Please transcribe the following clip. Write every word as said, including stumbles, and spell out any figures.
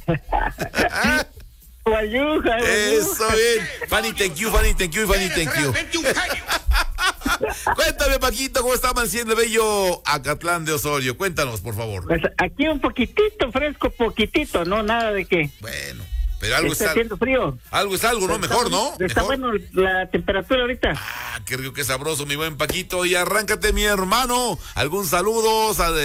Guayuja. Eso, bien. Fanny, thank you, Fanny, thank you, Fanny, thank you. Cuéntame, Paquito, ¿cómo está amaneciendo el bello Acatlán de Osorio? Cuéntanos, por favor. Pues aquí un poquitito fresco, poquitito, no nada de que. Bueno, pero algo está es haciendo frío. Algo es algo, ¿no? Mejor, ¿no? Está Mejor. bueno la temperatura ahorita. Ah, qué rico, qué sabroso, mi buen Paquito. Y arráncate, mi hermano. ¿Algún saludo?